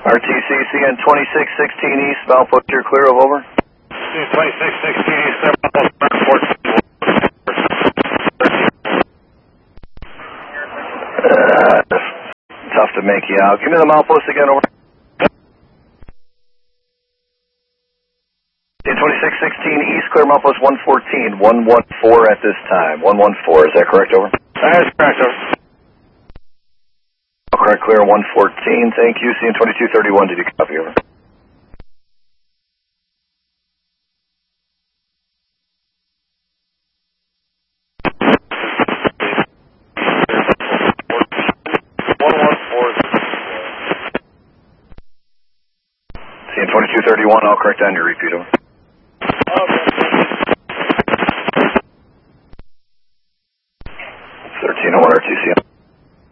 RTC, CN 2616 East, Malpost, you're clear of over. CN 2616 East, Malpost, 14. Tough to make you out. Give me the Malpost again, over. CN 2616 East, clear Malpost 114, 114 at this time. 114, is that correct, over? That is correct, over. Correct, clear 114, thank you. CN 2231, did you copy, over? CN 2231, I'll correct on your repeat, over.